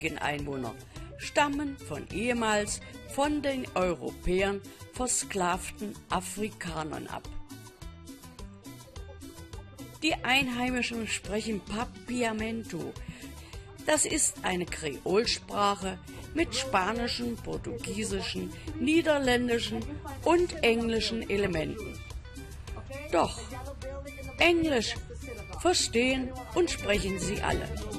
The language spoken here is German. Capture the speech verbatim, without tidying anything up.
Einwohner stammen von ehemals von den Europäern versklavten Afrikanern ab. Die Einheimischen sprechen Papiamento. Das ist eine Kreolsprache mit spanischen, portugiesischen, niederländischen und englischen Elementen. Doch Englisch verstehen und sprechen sie alle.